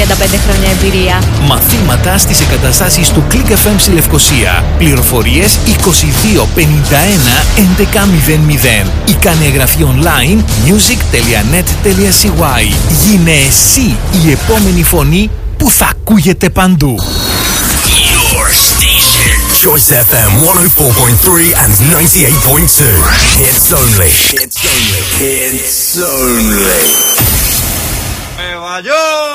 35 χρόνια εμπειρία. Μαθήματα στις εγκαταστάσεις του Click FM στη Λευκοσία. Πληροφορίες 22 51 11 00. Ή κάνε εγγραφή online music.net.cy. Γίνε εσύ η επόμενη φωνή που θα ακούγεται παντού. Your station. Choice FM 104.3 and 98.2. It's only. It's only. It's only. Nueva York.